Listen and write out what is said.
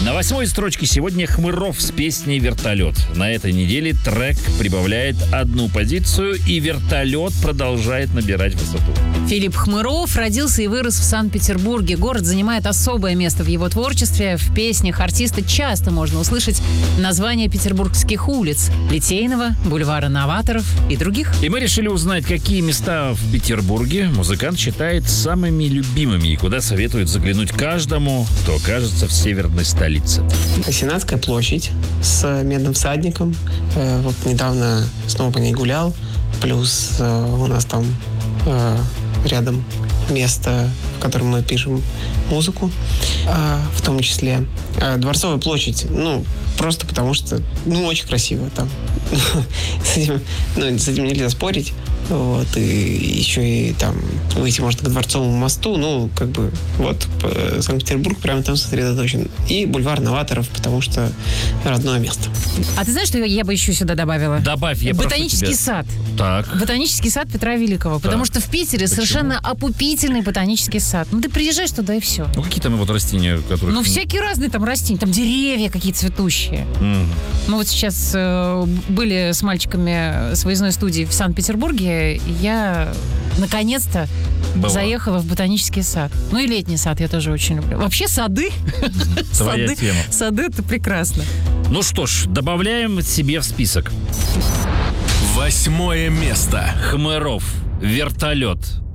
На 8-й строчке сегодня Хмыров с песней «Вертолет». На этой неделе трек прибавляет одну позицию, и вертолет продолжает набирать высоту. Филипп Хмыров родился и вырос в Санкт-Петербурге. Город занимает особое место в его творчестве. В песнях артиста часто можно услышать названия петербургских улиц: Литейного, бульвара Новаторов и других. И мы решили узнать, какие места в Петербурге музыкант считает самыми любимыми и куда советует заглянуть каждому, кто окажется в северной столице. Сенатская площадь с Медным всадником. Вот недавно снова по ней гулял. Плюс у нас там рядом место, в котором мы пишем музыку, в том числе. Дворцовая площадь, просто потому что, очень красиво там. С этим нельзя спорить. Вот, и еще и там выйти можно к Дворцовому мосту. Санкт-Петербург прямо там сосредоточен. И бульвар Новаторов, потому что родное место. А ты знаешь, что я бы еще сюда добавила? Добавь, я прошу Ботанический тебя. сад. Так. Ботанический сад Петра Великого. Потому что в Питере совершенно опупительный ботанический сад. Ты приезжаешь туда и все. Какие там вот растения, которые... Всякие разные там растения. Там деревья какие цветущие. Мы вот сейчас были с мальчиками с выездной студии в Санкт-Петербурге. Я наконец-то заехала в ботанический сад. И летний сад я тоже очень люблю. Вообще сады. Твоя тема. Сады — это прекрасно. Ну что ж, добавляем себе в список. 8-е место. Хмыров, «Вертолет».